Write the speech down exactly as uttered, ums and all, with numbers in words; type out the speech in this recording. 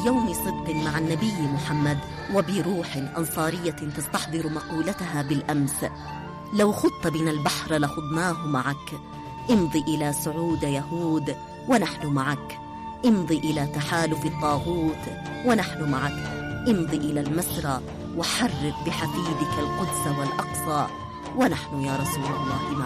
بيوم صدق مع النبي محمد وبروح أنصارية تستحضر مقولتها بالأمس: لو خضت بنا البحر لخضناه معك، امضي إلى سعود يهود ونحن معك، امضي إلى تحالف الطاغوت ونحن معك، امضي إلى المسرى وحرر بحفيدك القدس والأقصى ونحن يا رسول الله معك.